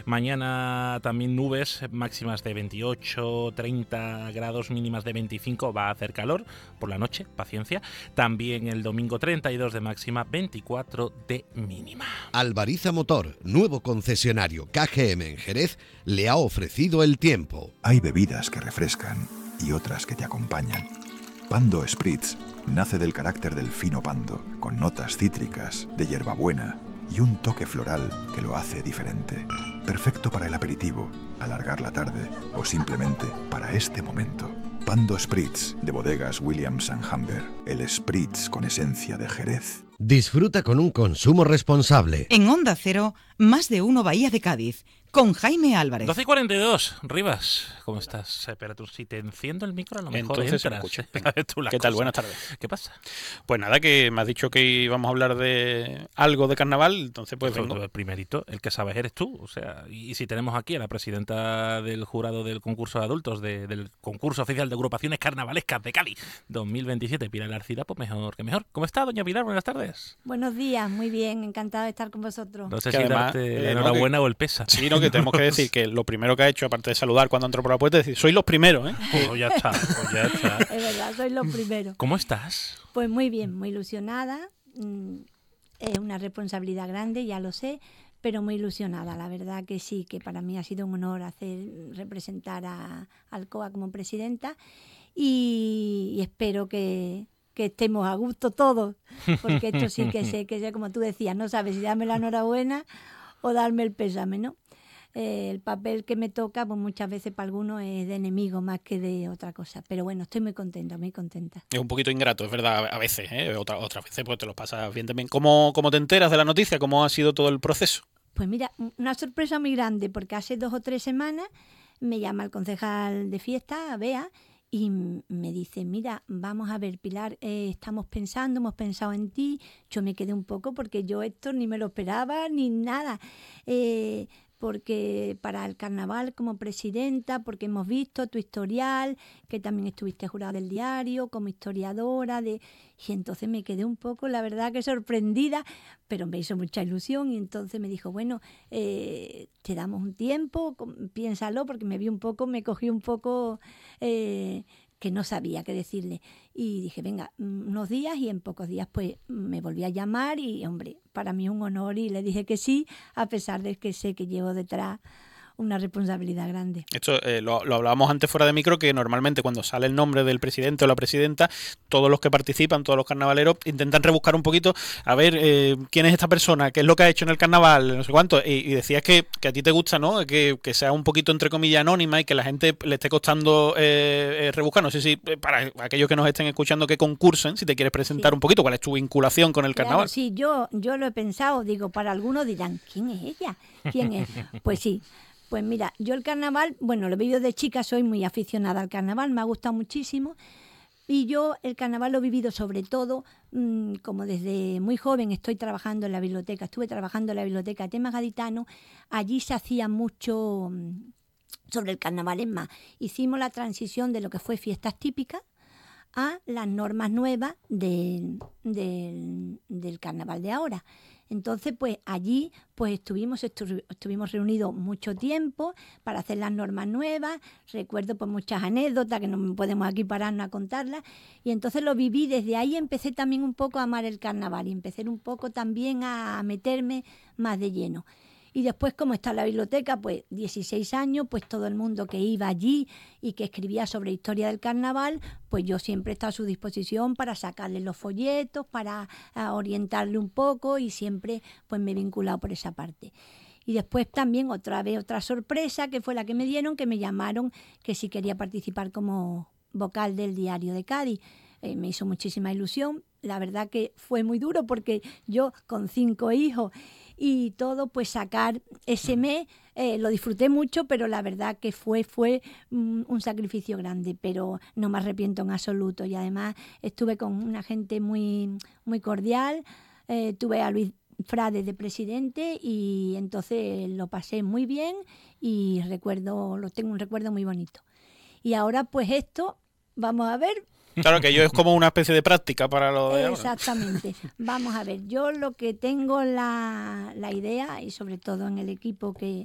Mañana también nubes, máximas de 28, 30 grados, mínimas de 25. Va a hacer calor por la noche, paciencia. También el domingo 32 de máxima, 24 de mínima. Alvariza Motor, nuevo concesionario KGM en Jerez, le ha ofrecido el tiempo. Hay bebidas que refrescan y otras que te acompañan. Pando Spritz nace del carácter del fino pando, con notas cítricas, de hierbabuena y un toque floral que lo hace diferente. Perfecto para el aperitivo, alargar la tarde o simplemente para este momento. Pando Spritz, de bodegas Williams & Humber, el Spritz con esencia de Jerez. Disfruta con un consumo responsable. En Onda Cero, más de uno Bahía de Cádiz, con Jaime Álvarez. 12:42, Rivas, ¿cómo estás? Pero tú, si te enciendo el micro, a lo mejor entonces entras. Se me escucha. A ver tú las ¿Qué tal? cosas. Buenas tardes. ¿Qué pasa? Pues nada, que me has dicho que íbamos a hablar de algo de carnaval, entonces pues vengo. El primerito, el que sabes eres tú. O sea, y si tenemos aquí a la presidenta del jurado del concurso de adultos, del concurso oficial de agrupaciones carnavalescas de Cádiz 2027, Pilar Arcila, pues mejor que mejor. ¿Cómo está, doña Pilar? Buenas tardes. Buenos días, muy bien, enantado de estar con vosotros. No sé Que si además, darte la enhorabuena o el pesa. Sí, no, que tenemos que decir que lo primero que ha hecho, aparte de saludar cuando entró por la puerta, es decir, sois los primeros, ¿eh? Pues ya está, pues ya está. Es verdad, sois los primeros. ¿Cómo estás? Pues muy bien, muy ilusionada. Es una responsabilidad grande, ya lo sé, pero muy ilusionada. La verdad que sí, que para mí ha sido un honor representar a Alcoa como presidenta y espero que estemos a gusto todos, porque esto sí que sé, como tú decías, no sabes si darme la enhorabuena o darme el pésame, ¿no? El papel que me toca, pues muchas veces para algunos es de enemigo más que de otra cosa. Pero bueno, estoy muy contenta, muy contenta. Es un poquito ingrato, es verdad, a veces, ¿eh? Otras veces pues te lo pasas bien también. ¿Cómo te enteras de la noticia? ¿Cómo ha sido todo el proceso? Pues mira, una sorpresa muy grande, porque hace 2 o 3 semanas me llama el concejal de fiesta, Bea, y me dice, mira, vamos a ver, Pilar, hemos pensado en ti. Yo me quedé un poco porque yo esto ni me lo esperaba ni nada. Porque para el carnaval como presidenta, porque hemos visto tu historial, que también estuviste jurada del diario, como historiadora, y entonces me quedé un poco, la verdad que sorprendida, pero me hizo mucha ilusión y entonces me dijo, bueno, te damos un tiempo, piénsalo, porque me cogí un poco que no sabía qué decirle. Y dije, venga, unos días, y en pocos días pues me volví a llamar y, hombre, para mí un honor, y le dije que sí, a pesar de que sé que llevo detrás una responsabilidad grande. Esto lo hablábamos antes fuera de micro, que normalmente cuando sale el nombre del presidente o la presidenta, todos los que participan, todos los carnavaleros, intentan rebuscar un poquito, a ver, quién es esta persona, qué es lo que ha hecho en el carnaval, no sé cuánto, y decías que a ti te gusta, ¿no? Que sea un poquito, entre comillas, anónima y que la gente le esté costando rebuscar. No sé si para aquellos que nos estén escuchando que concursen, si te quieres presentar un poquito, cuál es tu vinculación con el carnaval. Claro, sí, yo lo he pensado, digo, para algunos dirán, ¿quién es ella? ¿Quién es? Pues sí. Pues mira, yo el carnaval, bueno, lo he vivido de chica, soy muy aficionada al carnaval, me ha gustado muchísimo. Y yo el carnaval lo he vivido sobre todo, como desde muy joven estuve trabajando en la biblioteca de temas gaditanos. Allí se hacía mucho sobre el carnaval. Es más, hicimos la transición de lo que fue fiestas típicas a las normas nuevas del carnaval de ahora. Entonces, pues allí pues estuvimos reunidos mucho tiempo para hacer las normas nuevas. Recuerdo pues muchas anécdotas que no podemos aquí pararnos a contarlas. Y entonces lo viví, desde ahí empecé también un poco a amar el carnaval y empecé un poco también a meterme más de lleno. Y después, como está la biblioteca, pues 16 años, pues todo el mundo que iba allí y que escribía sobre historia del carnaval, pues yo siempre he estado a su disposición para sacarle los folletos, para orientarle un poco, y siempre pues me he vinculado por esa parte. Y después también otra sorpresa, que fue la que me dieron, que me llamaron que si quería participar como vocal del Diario de Cádiz. Me hizo muchísima ilusión. La verdad que fue muy duro, porque yo con 5 hijos y todo, pues sacar ese mes, lo disfruté mucho, pero la verdad que fue un sacrificio grande, pero no me arrepiento en absoluto. Y además estuve con una gente muy, muy cordial, tuve a Luis Frade de presidente, y entonces lo pasé muy bien y tengo un recuerdo muy bonito. Y ahora pues esto, vamos a ver. Claro, que yo es como una especie de práctica para lo de ahora. Exactamente. Vamos a ver, yo lo que tengo la idea, y sobre todo en el equipo que